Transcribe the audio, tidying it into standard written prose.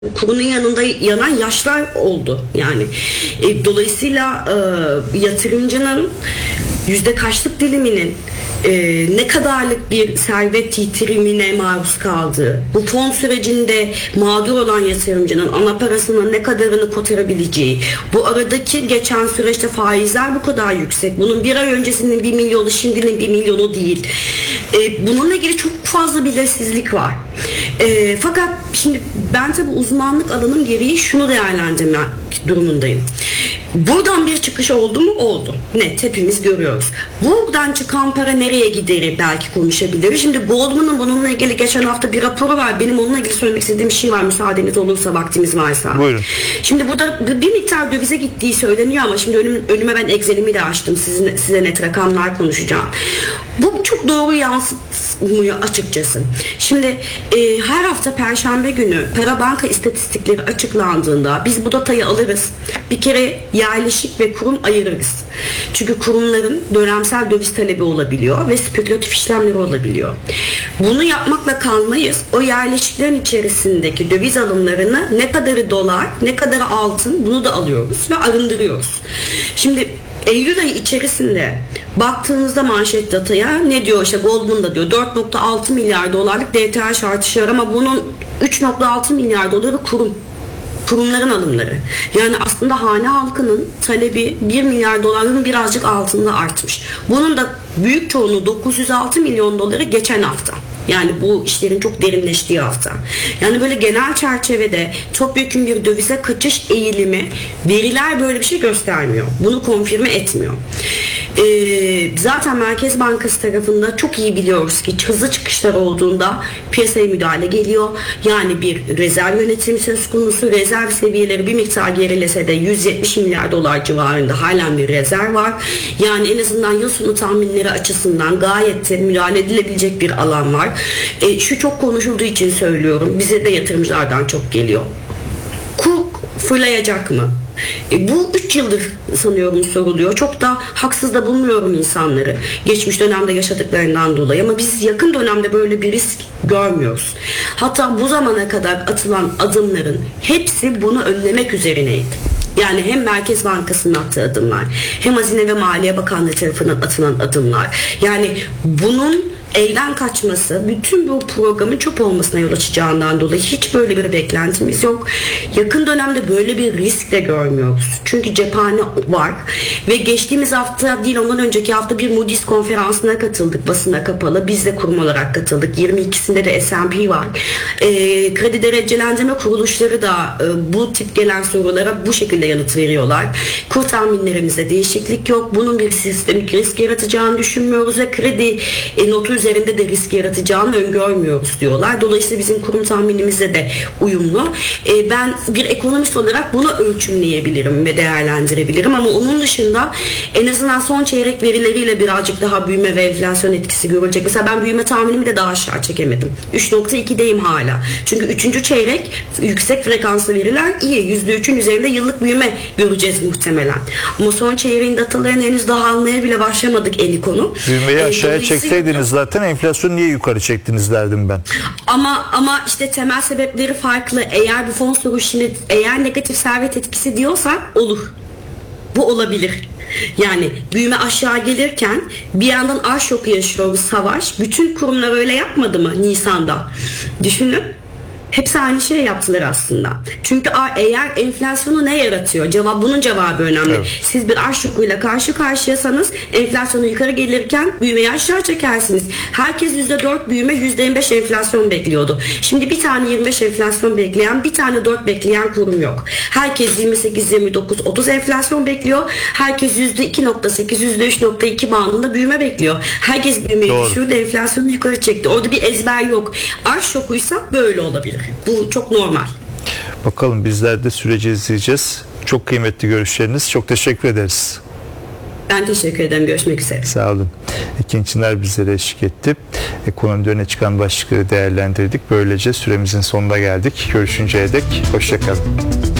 kurunun yanında yanan yaşlar oldu yani. Dolayısıyla yatırımcının yüzde kaçlık diliminin ne kadarlık bir servet yitirimine maruz kaldığı, bu fon sürecinde mağdur olan yatırımcının ana parasının ne kadarını kotarabileceği, bu aradaki geçen süreçte faizler bu kadar yüksek, bunun bir ay öncesinin 1 milyonu şimdinin 1 milyonu değil, bununla ilgili çok fazla belirsizlik var. Fakat şimdi ben tabii uzmanlık alanım gereği şunu değerlendirmek durumundayım. Buradan bir çıkış oldu mu? Oldu. Net, hepimiz görüyoruz. Buradan çıkan para nereye gideri belki konuşabiliriz. Şimdi Goldman'ın bununla ilgili geçen hafta bir raporu var. Benim onunla ilgili söylemek istediğim bir şey var, müsaadeniz olursa, vaktimiz varsa. Buyurun. Şimdi burada bir miktar dövize gittiği söyleniyor ama şimdi önüme ben Excel'imi de açtım. Size net rakamlar konuşacağım. Bu çok doğru yansıtmıyor açıkçası. Şimdi her hafta Perşembe günü para banka istatistikleri açıklandığında biz bu datayı alırız. Bir kere yerleşik ve kurum ayırırız. Çünkü kurumların dönemsel döviz talebi olabiliyor ve spekülatif işlemleri olabiliyor. Bunu yapmakla kalmayız. O yerleşiklerin içerisindeki döviz alımlarını ne kadarı dolar, ne kadarı altın, bunu da alıyoruz ve arındırıyoruz. Şimdi Eylül ayı içerisinde baktığınızda manşet dataya ne diyor, işte Goldman da diyor 4.6 milyar dolarlık DTH artışı var ama bunun 3.6 milyar doları kurumların alımları. Yani aslında hane halkının talebi 1 milyar doların birazcık altında artmış. Bunun da büyük çoğunluğu 906 milyon doları geçen hafta. Yani bu işlerin çok derinleştiği hafta. Yani böyle genel çerçevede topyekun bir dövize kaçış eğilimi, veriler böyle bir şey göstermiyor. Bunu konfirme etmiyor. Zaten Merkez Bankası tarafında çok iyi biliyoruz ki hızlı çıkışlar olduğunda piyasaya müdahale geliyor. Yani bir rezerv yönetimi söz konusu. Rezerv seviyeleri bir miktar gerilese de 170 milyar dolar civarında halen bir rezerv var. Yani en azından yıl sonu tahminleri açısından gayet de müdahale edilebilecek bir alan var. Şu çok konuşulduğu için söylüyorum. Bize de yatırımcılardan çok geliyor. Kur fırlayacak mı? Bu 3 yıldır sanıyorum soruluyor. Çok da haksız da bulmuyorum insanları. Geçmiş dönemde yaşadıklarından dolayı. Ama biz yakın dönemde böyle bir risk görmüyoruz. Hatta bu zamana kadar atılan adımların hepsi bunu önlemek üzerineydi. Yani hem Merkez Bankası'nın attığı adımlar, hem Hazine ve Maliye Bakanlığı tarafından atılan adımlar. Yani bunun elden kaçması bütün bu programın çöp olmasına yol açacağından dolayı hiç böyle bir beklentimiz yok. Yakın dönemde böyle bir risk de görmüyoruz. Çünkü cephane var ve geçtiğimiz hafta değil ondan önceki hafta bir Moody's konferansına katıldık, basına kapalı. Biz de kurum olarak katıldık. 22'sinde de S&P var. Kredi derecelendirme kuruluşları da bu tip gelen sorulara bu şekilde yanıt veriyorlar. Kur tahminlerimizde değişiklik yok. Bunun bir sistemik risk yaratacağını düşünmüyoruz ve kredi notu üzerinde de risk yaratacağını öngörmüyoruz diyorlar. Dolayısıyla bizim kurum tahminimizle de uyumlu. Ben bir ekonomist olarak bunu ölçümleyebilirim ve değerlendirebilirim ama onun dışında en azından son çeyrek verileriyle birazcık daha büyüme ve enflasyon etkisi görülecek. Mesela ben büyüme tahminimi de daha aşağı çekemedim. 3.2'deyim hala. Çünkü 3. çeyrek yüksek frekanslı veriler iyi. %3'ün üzerinde yıllık büyüme göreceğiz muhtemelen. Ama son çeyreğin datalarını henüz daha almaya bile başlamadık konu. Büyümeyi aşağıya çekseydiniz zaten enflasyonu niye yukarı çektiniz derdim ben. Ama işte temel sebepleri farklı. Eğer bu fon soruşunu eğer negatif servet etkisi diyorsa olur. Bu olabilir. Yani büyüme aşağı gelirken bir yandan arş şoku yaşıyoruz, savaş. Bütün kurumlar öyle yapmadı mı Nisan'da? Düşünün. Hepsi aynı şey yaptılar aslında. Çünkü eğer enflasyonu ne yaratıyor? Bunun cevabı önemli. Evet. Siz bir arş şokuyla karşı karşıyasanız enflasyonu yukarı gelirken büyümeyi aşağı çekersiniz. Herkes %4 büyüme, %25 enflasyon bekliyordu. Şimdi bir tane 25 enflasyon bekleyen, bir tane 4 bekleyen kurum yok. Herkes 28, 29, 30 enflasyon bekliyor. Herkes %2.8, %3.2 bandında büyüme bekliyor. Herkes büyümeyi düşürdü, enflasyonu yukarı çekti. Orada bir ezber yok. Arş şokuysa böyle olabilir. Bu çok normal. Bakalım, bizler de süreci izleyeceğiz. Çok kıymetli görüşleriniz. Çok teşekkür ederiz. Ben teşekkür ederim. Görüşmek üzere. Sağ olun. Ekin Çınar bizlere eşlik etti. Ekonomide öne çıkan başlıkları değerlendirdik. Böylece süremizin sonuna geldik. Görüşünceye dek hoşça kalın.